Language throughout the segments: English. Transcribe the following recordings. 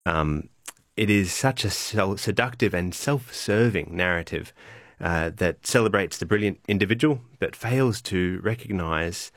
Um, it is such a seductive and self-serving narrative that celebrates the brilliant individual, but fails to recognise,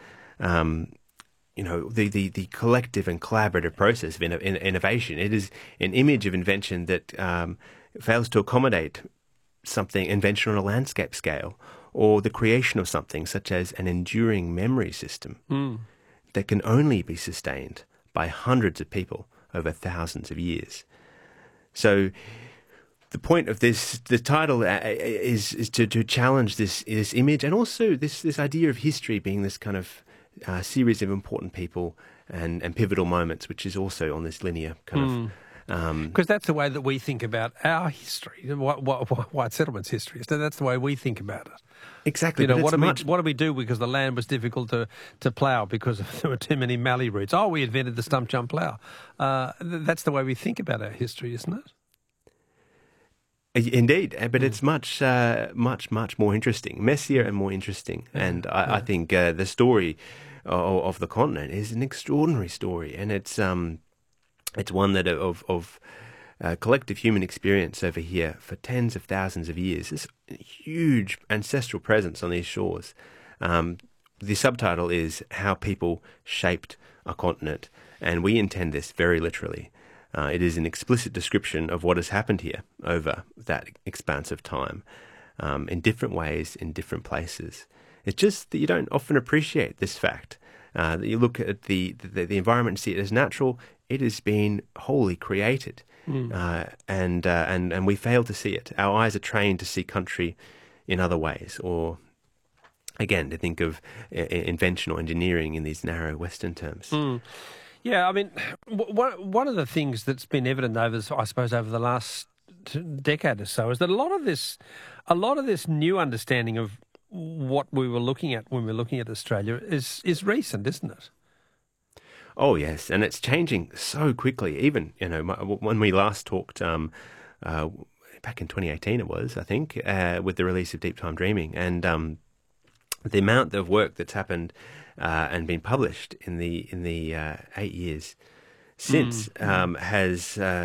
the collective and collaborative process of innovation. It is an image of invention that fails to accommodate something invention on a landscape scale, or the creation of something such as an enduring memory system that can only be sustained by hundreds of people over thousands of years. So the point of the title is to challenge this image, and also this idea of history being this kind of series of important people and pivotal moments, which is also on this linear kind of. Because that's the way that we think about our history, white settlements history. So that's the way we think about it. Exactly. What do we do because the land was difficult to plough because there were too many mallee roots? Oh, we invented the stump jump plough. That's the way we think about our history, isn't it? Indeed, but it's much more interesting, messier and more interesting. And I think the story of the continent is an extraordinary story, and it's one that of collective human experience over here for tens of thousands of years. This huge ancestral presence on these shores. The subtitle is How People Shaped a Continent, and we intend this very literally. It is an explicit description of what has happened here over that expanse of time, in different ways, in different places. It's just that you don't often appreciate this fact. That you look at the environment and see it as natural. It has been wholly created, and we fail to see it. Our eyes are trained to see country in other ways, or again to think of invention or engineering in these narrow Western terms. Yeah, I mean, one of the things that's been evident over the last decade or so is that a lot of this new understanding of what we were looking at when we were looking at Australia is recent, isn't it? Oh yes, and it's changing so quickly. Even when we last talked back in 2018, it was I think with the release of Deep Time Dreaming, and the amount of work that's happened and been published in the 8 years since has